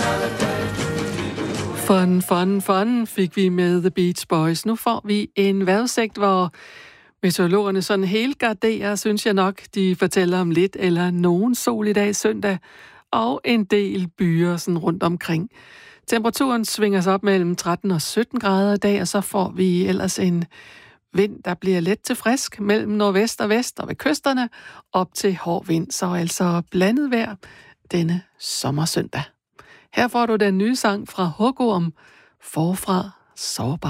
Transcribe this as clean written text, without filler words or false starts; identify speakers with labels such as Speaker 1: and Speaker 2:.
Speaker 1: Fun fik vi med The Beach Boys. Nu får vi en vejrudsigt, hvor meteorologerne sådan helt garderer, synes jeg nok. De fortæller om lidt eller nogen sol i dag søndag, og en del byer sådan rundt omkring. Temperaturen svinger sig op mellem 13 og 17 grader i dag, og så får vi ellers en vind, der bliver let til frisk mellem nordvest og vest og ved kysterne, op til hård vind, så altså blandet vejr denne sommersøndag. Her får du den nye sang fra Hugo om Forfra Sårbar.